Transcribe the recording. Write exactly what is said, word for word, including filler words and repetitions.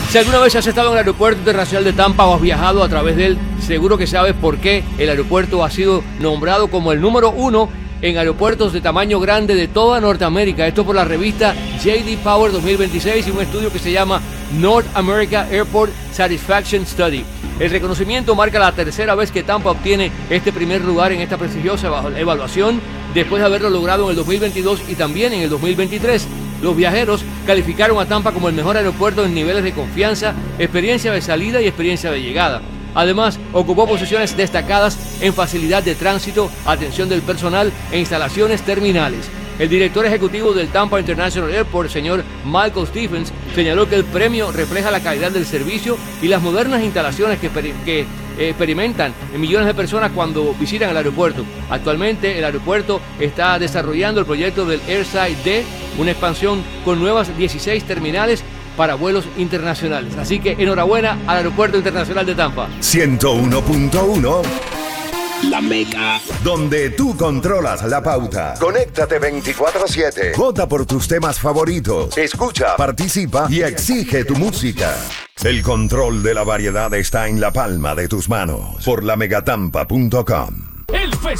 Si alguna vez has estado en el Aeropuerto Internacional de Tampa o has viajado a través de él, seguro que sabes por qué el aeropuerto ha sido nombrado como el número uno en aeropuertos de tamaño grande de toda Norteamérica. Esto por la revista J D Power dos mil veintiséis y un estudio que se llama North America Airport Satisfaction Study. El reconocimiento marca la tercera vez que Tampa obtiene este primer lugar en esta prestigiosa evaluación, después de haberlo logrado en el dos mil veintidós y también en el dos mil veintitrés. Los viajeros calificaron a Tampa como el mejor aeropuerto en niveles de confianza, experiencia de salida y experiencia de llegada. Además, ocupó posiciones destacadas en facilidad de tránsito, atención del personal e instalaciones terminales. El director ejecutivo del Tampa International Airport, señor Michael Stephens, señaló que el premio refleja la calidad del servicio y las modernas instalaciones que, que eh, experimentan millones de personas cuando visitan el aeropuerto. Actualmente, el aeropuerto está desarrollando el proyecto del Airside D, una expansión con nuevas dieciséis terminales para vuelos internacionales. Así que enhorabuena al Aeropuerto Internacional de Tampa. ciento uno punto uno La Mega, donde tú controlas la pauta. Conéctate veinticuatro siete. Vota por tus temas favoritos. Escucha, participa y exige tu música. El control de la variedad está en la palma de tus manos. Por la megatampa punto com.